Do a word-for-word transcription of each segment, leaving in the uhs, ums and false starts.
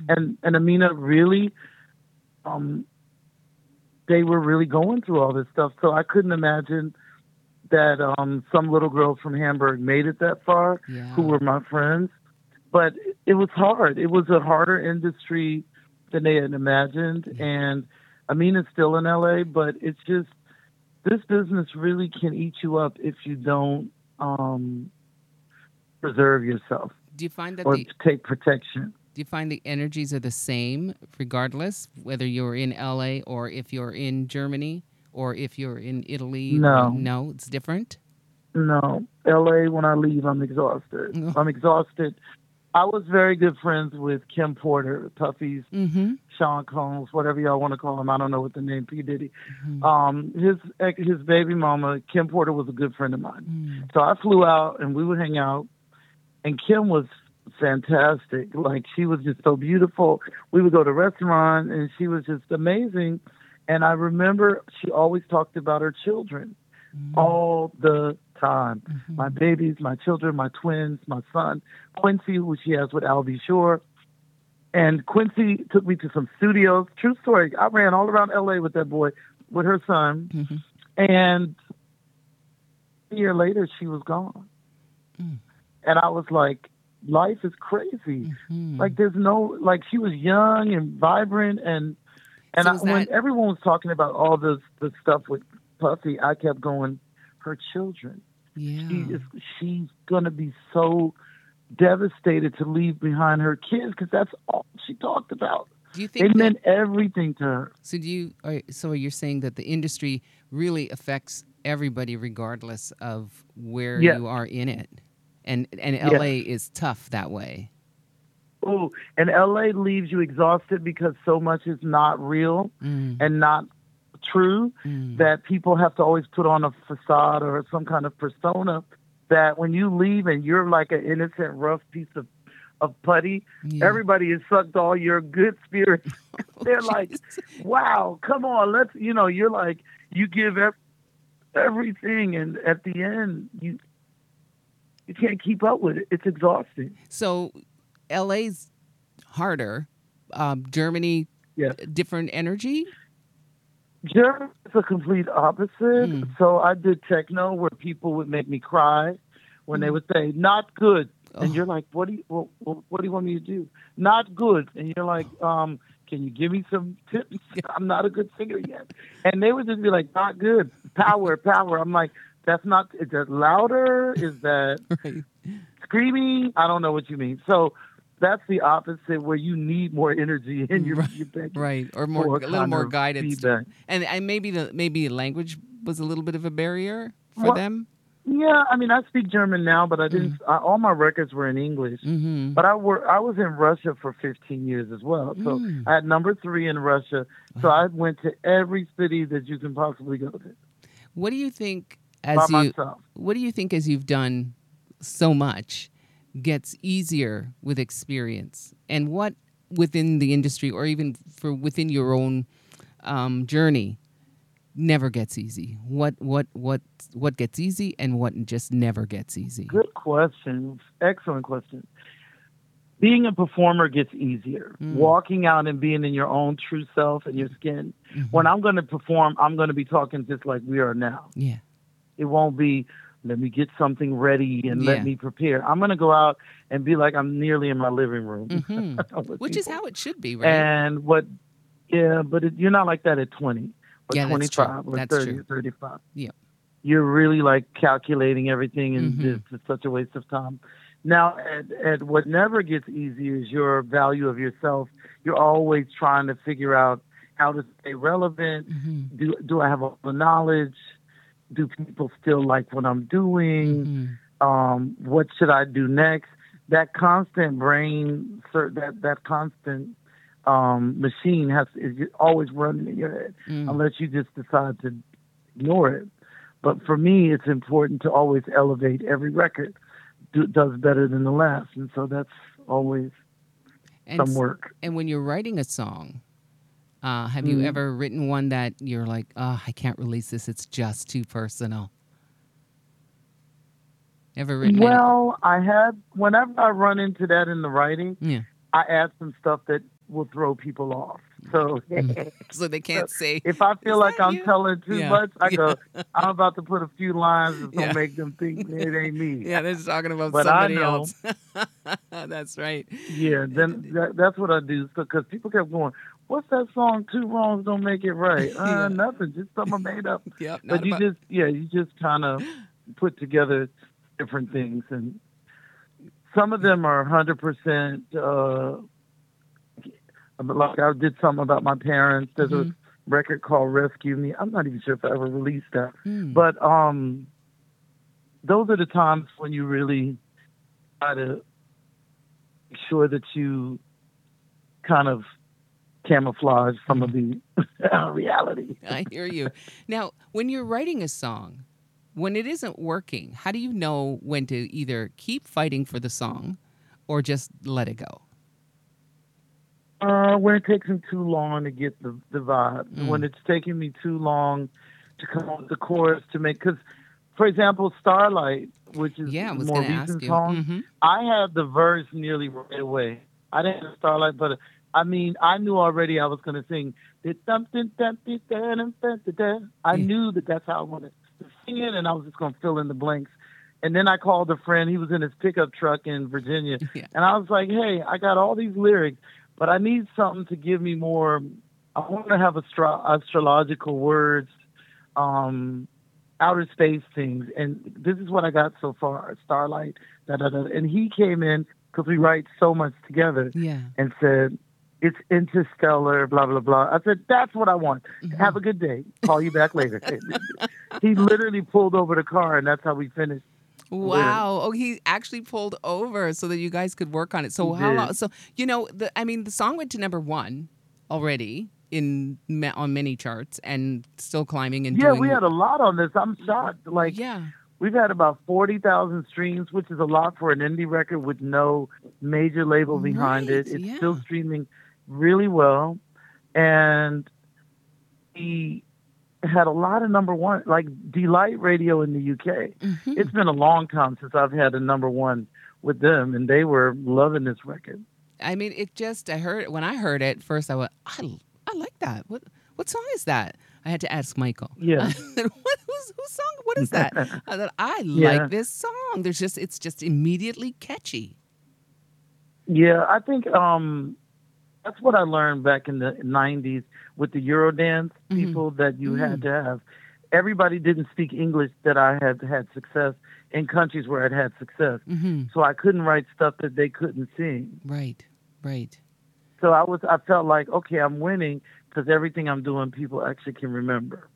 And and Amina really, um, they were really going through all this stuff. So I couldn't imagine that um, some little girls from Hamburg made it that far, who Yeah. were my friends. But it was hard. It was a harder industry than they had imagined. Yeah. And Amina's still in L A, but it's just this business really can eat you up if you don't um, preserve yourself Do you find that or the take protection. do you find the energies are the same regardless whether you're in L A or if you're in Germany or if you're in Italy or No, no, it's different? no. L A, when I leave, I'm exhausted. I'm exhausted. I was very good friends with Kim Porter, Puffy's, Mm-hmm. Sean Combs, whatever y'all want to call him. I don't know what the name P. Diddy. Mm-hmm. Um, his his baby mama, Kim Porter, was a good friend of mine. Mm. So I flew out and we would hang out. And Kim was fantastic. Like she was just so beautiful. We would go to restaurants and she was just amazing. And I remember she always talked about her children all the time. My babies, my children, my twins, my son, Quincy, who she has with Albie Shore. And Quincy took me to some studios. True story. I ran all around L A with that boy, with her son. Mm-hmm. And a year later, she was gone. Mm. And I was like, life is crazy. Mm-hmm. Like there's no, like she was young and vibrant. And and So I, is when that everyone was talking about all this, this stuff with Puffy, I kept going, her children. yeah. She is, she's going to be so devastated to leave behind her kids because that's all she talked about. Do you They think that meant everything to her. so do you are, so you're saying that the industry really affects everybody regardless of where Yes, you are in it? And and yes. L A is tough that way. Oh, and L A leaves you exhausted because so much is not real Mm. and not true Mm. that people have to always put on a facade or some kind of persona that when you leave and you're like an innocent, rough piece of, of putty, Yeah. everybody has sucked all your good spirits. Oh, They're like, jeez. wow, come on, let's, you know, you're like, you give ev- everything. And at the end, you, you can't keep up with it. It's exhausting. So L A's harder. Um, Germany, Yes. different energy. Germany is a complete opposite. Mm. So I did techno where people would make me cry when they Mm. would say, not good. And Oh, you're like, what do you, well, well, what do you want me to do? Not good. And you're like, um, can you give me some tips? I'm not a good singer yet. And they would just be like, not good. Power, power. I'm like, that's not, is that louder? Is that right. screaming? I don't know what you mean. So that's the opposite where you need more energy and you're, Right. you're begging Right. Or more, for a little kind more of guidance. feedback. And and maybe the maybe language was a little bit of a barrier for Well, them. yeah, I mean, I speak German now, but I didn't. Mm. I, all my records were in English. Mm-hmm. But I were I was in Russia for fifteen years as well. So Mm. I had number three in Russia. So I went to every city that you can possibly go to What do you think by as you myself. what do you think as you've done so much gets easier with experience? And what within the industry or even for within your own um, journey never gets easy? What what what what gets easy and what just never gets easy? Good question. Excellent question. Being a performer gets easier. Mm. Walking out and being in your own true self and your skin. Mhm. When I'm going to perform, I'm going to be talking just like we are now. Yeah. It won't be, let me get something ready and Yeah. let me prepare. I'm going to go out and be like I'm nearly in my living room hmm with Which is people. how it should be, right? And what, yeah, but it, you're not like that at twenty or Yeah, that's true. twenty-five or That's thirty true. or thirty-five. Yeah. You're really like calculating everything and Mhm. it's just such a waste of time. Now, at, at what never gets easy is your value of yourself. You're always trying to figure out how to stay relevant. Mhm. Do, do I have all the knowledge? Do people still like what I'm doing? Mhm. Um, what should I do next? That constant brain, cer- that that constant um, machine has is always running in your head, Mm. unless you just decide to ignore it. But for me, it's important to always elevate. Every record do, does better than the last, and so that's always And some s- work. and when you're writing a song, uh, have you Mm. ever written one that you're like, oh, I can't release this. It's just too personal. Ever written any? Well, I had whenever I run into that in the writing, Yeah. I add some stuff that will throw people off. So, So they so can't say, if I "Is feel like that I'm you?" telling too Yeah. much, I Yeah. go, I'm about to put a few lines that's gonna Yeah. make them think it ain't me. Yeah, they're just talking about But I somebody know, else. That's right. yeah. Then that, that's what I do. So because people kept going, "What's that song? Two wrongs don't make it right." Uh, Yeah. nothing. Just something I made up. Yep. But Not you about. just, yeah, you just kind of put together different things, and some of them are one hundred percent. Uh, like I did something about my parents. There's a Mm-hmm. record called "Rescue Me." I'm not even sure if I ever released that, Mm. but um, those are the times when you really try to make sure that you kind of camouflage some of the reality. I hear you. Now, when you're writing a song, when it isn't working, how do you know when to either keep fighting for the song or just let it go? Uh, when it takes me too long to get the the vibe, when Mm. it's taking me too long to come up with the chorus to make, because, for example, Starlight, which is Yeah, I the was more going to ask recent you. song, Mm-hmm. I had the verse nearly right away. I didn't have Starlight, but I mean, I knew already I was going to sing. I Yeah. knew that that's how I wanted to sing it, and I was just going to fill in the blanks. And then I called a friend. He was in his pickup truck in Virginia, Yeah. and I was like, "Hey, I got all these lyrics, but I need something to give me more. I want to have astro- astrological words, um, outer space things, and this is what I got so far: Starlight, da da da." And he came in because we write so much together, Yeah. and said, "It's interstellar, blah blah blah." I said, "That's what I want. Mm-hmm. Have a good day. Call you back later." He literally pulled over the car, and that's how we finished the lyrics. Wow. Oh, he actually pulled over so that you guys could work on it. He So how long? did. So, you know, the I mean, the song went to number one already in ma- on many charts and still climbing and Yeah, we doing. had a lot on this. I'm shocked. Like, Yeah. we've had about forty thousand streams, which is a lot for an indie record with no major label behind Right. it. It's still Yeah. streaming really well. And he had a lot of number one, like Delight Radio in the U K. Hmm. It's been a long time since I've had a number one with them, and they were loving this record. I mean, it just, I heard, when I heard it first, I went, I, I like that. What what song is that? I had to ask Michael. I Yeah. said, what, who's, whose song? What is that? I said, I like Yeah. this song. There's just, it's just immediately catchy. Yeah. I think um, that's what I learned back in the nineties with the Eurodance Hmm. people that you had Mm. to have. Everybody didn't speak English that I had had success in countries where I'd had success. Hmm. So I couldn't write stuff that they couldn't sing. Right. Right. So I was, I felt like, okay, I'm winning because everything I'm doing, people actually can remember.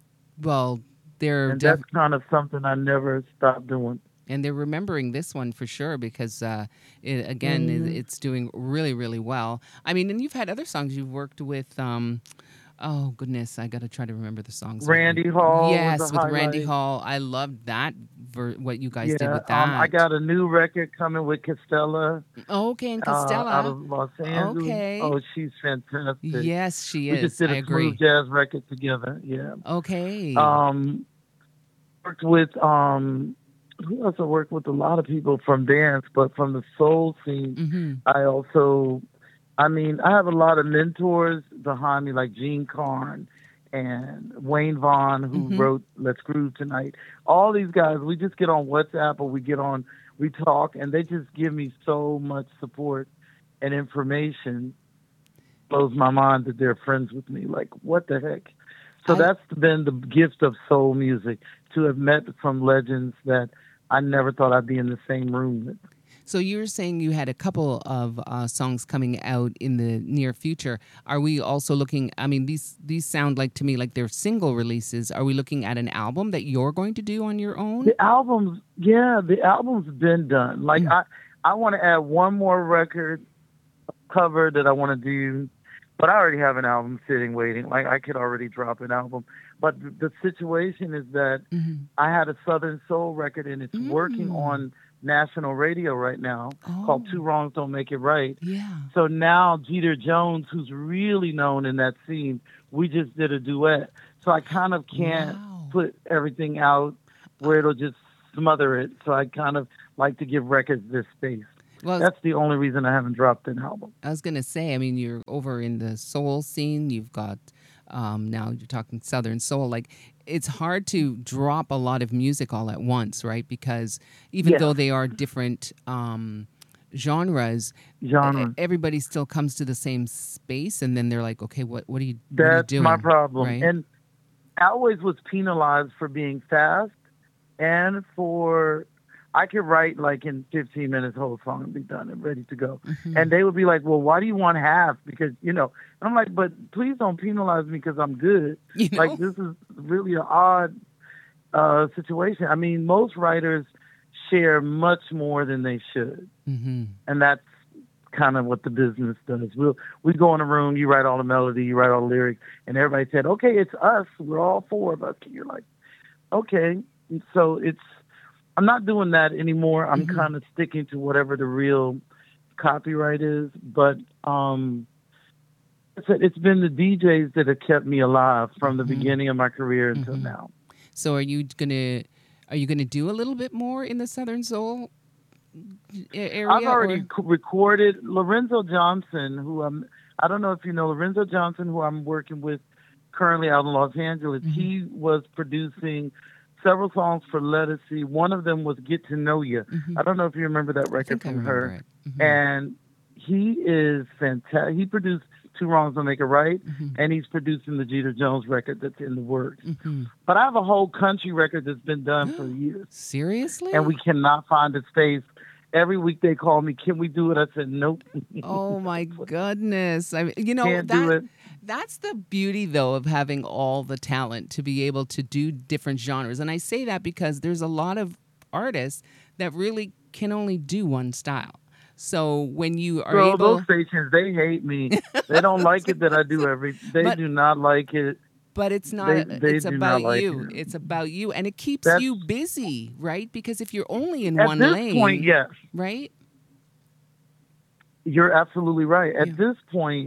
Well, they're And def- that's kind of something I never stopped doing. and they're remembering this one for sure because uh, it, again, it, Hmm. it's doing really, really well. I mean, and you've had other songs you've worked with. Um, oh goodness, I got to try to remember the songs. With Randy Hall was a yes, with Randy highlight. Hall. I loved that. Ver- what you guys did Yeah, with um, I that. got a new record coming with Costella Okay, and uh, out Costella. of Los Angeles. Okay. Oh, she's fantastic. Yes, she We just is. did I a smooth agree. jazz record together. Yeah. Okay. Um, worked with um, who else? I worked with a lot of people from dance, but from the soul scene, Mm-hmm. I also, I mean, I have a lot of mentors behind me, like Gene Carn and Wayne Vaughn, who Mm-hmm. wrote Let's Groove Tonight. All these guys, we just get on WhatsApp or we get on, we talk, and they just give me so much support and information. Blows my mind that they're friends with me. Like, what the heck? So I that's been the gift of soul music, to have met some legends that I never thought I'd be in the same room with. So you're saying you had a couple of uh, songs coming out in the near future. Are we also looking? I mean, these these sound like to me like they're single releases. Are we looking at an album that you're going to do on your own? The albums, yeah, the album's been done. Like, Mm. I, I want to add one more record cover that I want to do, but I already have an album sitting waiting. Like, I could already drop an album. But the, the situation is that Mm-hmm. I had a Southern Soul record, and it's working Mm. on national radio right now, called Oh, Two Wrongs Don't Make It Right. yeah. So now Jeter Jones, who's really known in that scene, we just did a duet. So I kind of can't Wow. put everything out where it'll just smother it. So I kind of like to give records this space. Well, I was, That's the only reason I haven't dropped an album. I was gonna say, I mean, you're over in the soul scene. You've got um, now you're talking Southern soul. Like, it's hard to drop a lot of music all at once, right? Because even Yes. though they are different um, genres, Genre. e- everybody still comes to the same space, and then they're like, okay, what what are you, what are you That's doing? my problem. Right? And I always was penalized for being fast and for I could write like in fifteen minutes whole song and be done and ready to go. Mhm. And they would be like, well, why do you want half? Because, you know, and I'm like, but please don't penalize me because I'm good. You know? Like, this is really an odd uh, situation. I mean, most writers share much more than they should. Mhm. And that's kind of what the business does. We'll, we go in a room, you write all the melody, you write all the lyrics, and everybody said, okay, it's us. We're all four of us. And you're like, okay. And so it's, I'm not doing that anymore. I'm Mhm. kind of sticking to whatever the real copyright is. But um, it's, it's been the D Js that have kept me alive from the Mhm. beginning of my career until Mhm. now. So are you gonna are you gonna do a little bit more in the Southern Soul a- area? I've already or? c- recorded Lorenzo Johnson, who I'm, I don't know if you know Lorenzo Johnson, who I'm working with currently out in Los Angeles. Mhm. He was producing several songs for Lettucey. One of them was Get to Know You. Mhm. I don't know if you remember that I record think I from remember her. it. Mhm. And he is fantastic. He produced Two Wrongs Don't Make a Right, Mhm. and he's producing the Jeter Jones record that's in the works. Mhm. But I have a whole country record that's been done for years, Seriously? and we cannot find a space. Every week they call me, can we do it? I said, nope. Oh my goodness! I mean, you know Can't do that it. that's the beauty though of having all the talent to be able to do different genres. And I say that because there's a lot of artists that really can only do one style. So when you are Girl, able, those stations, they hate me. They don't like it that I do every. They But- do not like it. but it's not. They- a- they it's do about not like you. it. It's about you, and it keeps That's- you busy, right? Because if you're only in At one this lane, point, yes, right? you're absolutely right. At Yeah. this point,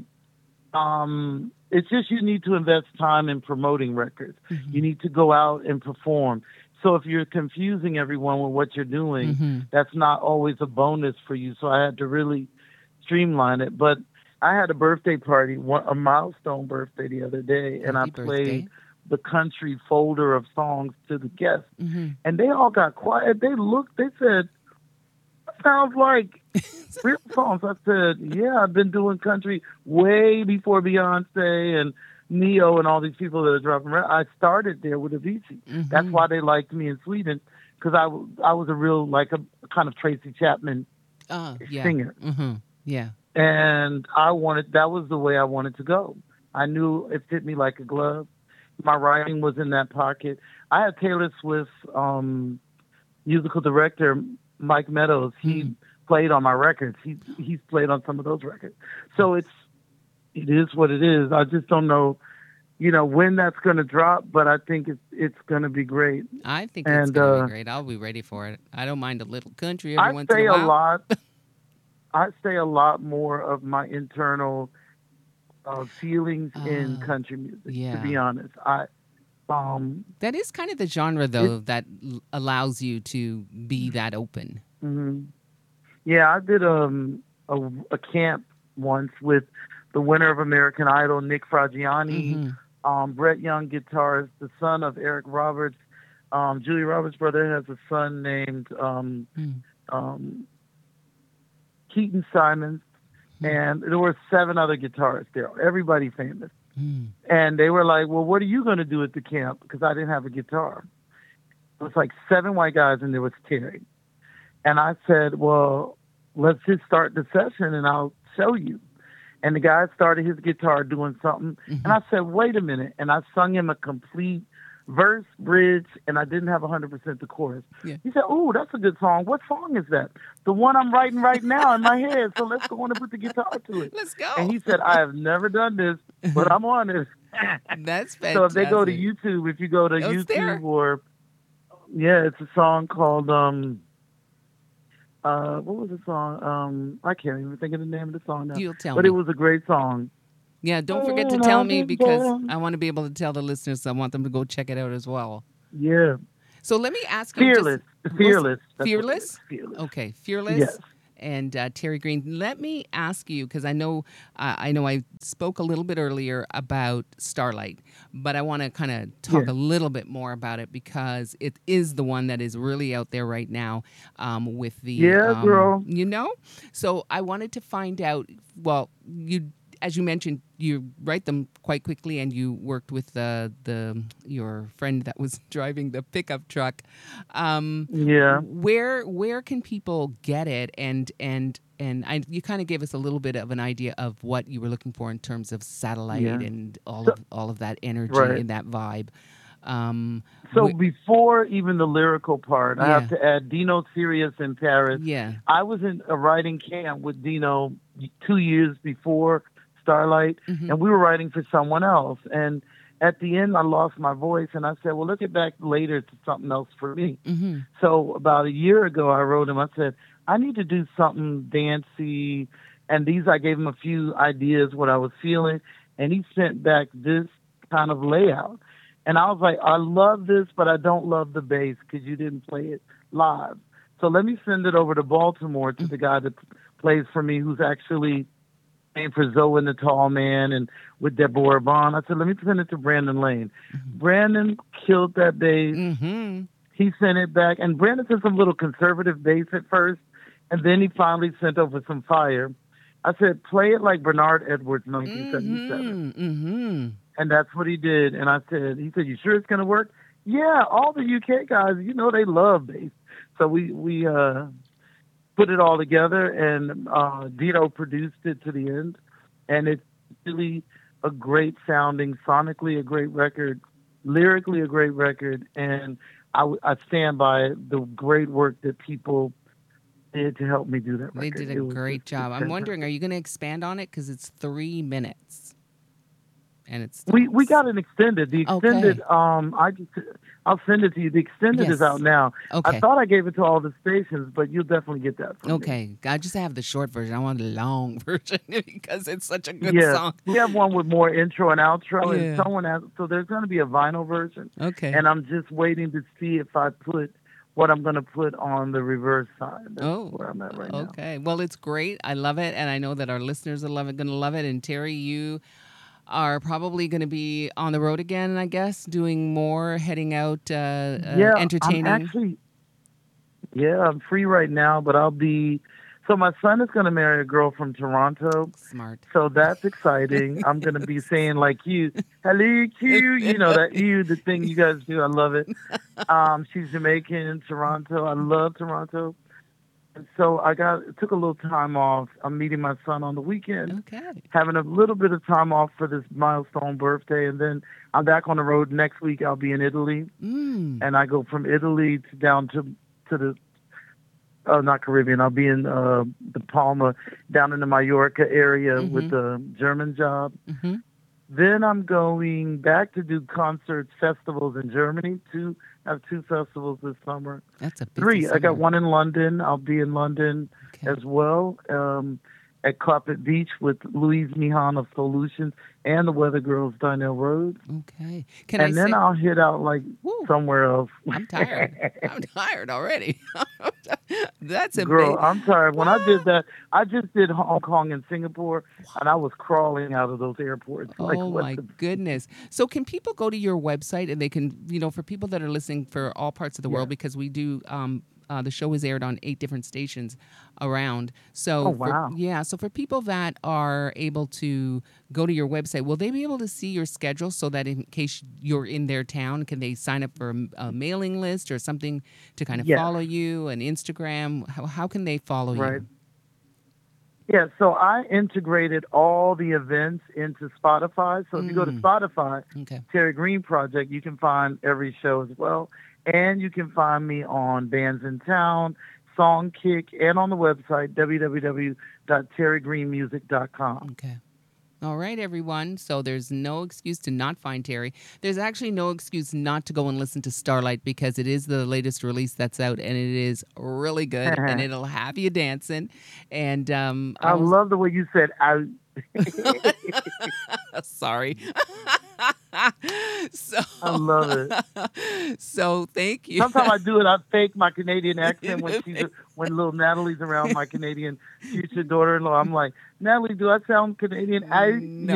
um, it's just you need to invest time in promoting records. Mhm. You need to go out and perform. So if you're confusing everyone with what you're doing, Mhm. that's not always a bonus for you. So I had to really streamline it. But I had a birthday party, one- a milestone birthday the other day, and I Happy played birthday. the country folder of songs to the guests. Mhm. And they all got quiet. They looked, they said, "That sounds like real songs." I said, yeah, I've been doing country way before Beyonce and Neo and all these people that are dropping. re- I started there with Avicii. That's Mhm. why they liked me in Sweden, because I, w- I was a real, like a, kind of Tracy Chapman Oh, yeah. singer. Mhm. Yeah. And I wanted, that was the way I wanted to go. I knew it fit me like a glove. My writing was in that pocket. I had Taylor Swift's um, musical director, Mike Meadows. He Mhm. played on my records. He he's played on some of those records. So it's it is what it is. I just don't know, you know, when that's going to drop, but I think it's it's going to be great. I think it's And, gonna uh, be great. I'll be ready for it. I don't mind a little country every I once say in a a while. lot. I say a lot more of my internal uh, feelings in Ah, country music. yeah. To be honest, I um. That is kind of the genre, though, that l- allows you to be that open. hmm Yeah, I did um a, a camp once with the winner of American Idol, Nick Fragiani, Mhm. um, Brett Young, guitarist, the son of Eric Roberts. Um, Julia Roberts' brother has a son named um, Mm. um, Keaton Simons, Hmm. and there were seven other guitarists there, everybody famous. Mm. And they were like, well, what are you going to do at the camp? Because I didn't have a guitar. It was like seven white guys, and there was Terry. And I said, well, let's just start the session, and I'll show you. And the guy started his guitar doing something. Mhm. And I said, wait a minute. And I sung him a complete verse, bridge, and I didn't have one hundred percent the chorus. Yeah. He said, oh, that's a good song. What song is that? The one I'm writing right now in my head. So let's go on and put the guitar to it. Let's go. And he said, I have never done this, but I'm on it. That's fantastic. So if they go to YouTube, if you go to Oh, it's YouTube there? or, yeah, it's a song called, um, uh, what was the song? Um, I can't even think of the name of the song now. You'll tell But me. it was a great song. Yeah, don't forget to tell me because I want to be able to tell the listeners. I want them to go check it out as well. Yeah. So let me ask you. just- Fearless. Fearless. That's what it Fearless? is. Fearless. Okay, Fearless. Yes. And uh, Terry Green, let me ask you, because I know uh, I know I spoke a little bit earlier about Starlight, but I want to kind of talk Yeah. a little bit more about it because it is the one that is really out there right now um, with the, Yeah, um, girl. you know? So I wanted to find out, well, you, as you mentioned, you write them quite quickly, and you worked with the the your friend that was driving the pickup truck. Um, Yeah. where where can people get it? And and and I, you kind of gave us a little bit of an idea of what you were looking for in terms of satellite Yeah. and all So, of all of that energy right. and that vibe. Um, So wh- before even the lyrical part, I have yeah, to add Dino Sirius in Paris. yeah. I was in a writing camp with Dino two years before Starlight, Mm-hmm. and we were writing for someone else. And at the end, I lost my voice, and I said, well, let's get back later to something else for me. Mm-hmm. So about a year ago, I wrote him, I said, I need to do something dancey. And these, I gave him a few ideas, what I was feeling. And he sent back this kind of layout. And I was like, I love this, but I don't love the bass because you didn't play it live. So let me send it over to Baltimore to the guy that plays for me, who's actually playing for Zoe and the Tall Man and with Deborah Bond. I said, let me send it to Brandon Lane. Mm-hmm. Brandon killed that bass. Mm-hmm. He sent it back, and Brandon sent some little conservative bass at first, and then he finally sent over some fire. I said, play it like Bernard Edwards, nineteen seventy-seven. Mm-hmm. Mm-hmm. And that's what he did. And I said, he said, you sure it's going to work? Yeah, all the U K guys, you know, they love bass. So we, we uh, put it all together, and uh, Dino produced it to the end. And it's really a great sounding, sonically a great record, lyrically a great record. And I, I stand by the great work that people did to help me do that record. They did a It was great just job. I'm fantastic. wondering, are you going to expand on it? Because it's three minutes. And it's We we got an extended. The extended, Okay. um, I just I'll send it to you. The extended Yes. is out now. Okay. I thought I gave it to all the stations, but you'll definitely get that from me. Okay. I just have the short version. I want the long version because it's such a good Yeah, song. we have one with more intro and outro, Yeah. and someone has. So there's going to be a vinyl version, Okay. and I'm just waiting to see if I put what I'm going to put on the reverse side. That's Oh, where I'm at right now. okay. Well, it's great. I love it, and I know that our listeners are love it, going to love it. And Terry, you are probably going to be on the road again, I guess, doing more, heading out, uh, uh, Yeah, entertaining. I'm actually. Yeah, I'm free right now, but I'll be. So my son is going to marry a girl from Toronto. Smart. So that's exciting. I'm going to be saying like you, hello, Q, you know, that you, the thing you guys do. I love it. Um, she's Jamaican in Toronto. I love Toronto. And so I got, took a little time off. I'm meeting my son on the weekend, Okay. having a little bit of time off for this milestone birthday. And then I'm back on the road next week. I'll be in Italy. Mm. And I go from Italy to down to, to the, Oh, not Caribbean. I'll be in uh, the Palma, down in the Mallorca area Mhm. with the German job. Mm-hmm. Then I'm going back to do concerts, festivals in Germany. Two, I have two festivals this summer. That's a busy Three. I got summer. one in London. I'll be in London Okay. as well um, at Carpet Beach with Louise Mihan of Solutions and the Weather Girls, Donnell Rhodes. Okay. Can And I then say? I'll hit out like Woo, somewhere else. I'm tired. I'm tired already. That's Girl, amazing. I'm tired. When I did that, I just did Hong Kong and Singapore, and I was crawling out of those airports. Like, Oh what my the? goodness. So can people go to your website and they can, you know, for people that are listening for all parts of the Yeah. world, because we do, um, uh, the show is aired on eight different stations around. So Oh, for, wow. yeah, so for people that are able to go to your website, will they be able to see your schedule so that in case you're in their town, can they sign up for a, a mailing list or something to kind of Yes. follow you, an Instagram? How, how can they follow Right. you? Yeah, so I integrated all the events into Spotify. So if you go to Mm. Spotify, Okay. Terry Green Project, you can find every show as well. And you can find me on Bands in Town, Songkick, and on the website, w w w dot terry green music dot com. Okay. All right, everyone. So there's no excuse to not find Terry. There's actually no excuse not to go and listen to Starlight because it is the latest release that's out and it is really good and it'll have you dancing. And um, I I was love the way you said out. sorry. So I love it. So thank you. Sometimes I do it. I fake my Canadian accent when she's when little Natalie's around, my Canadian future daughter-in-law. I'm like, Natalie, do I sound Canadian? I, you No.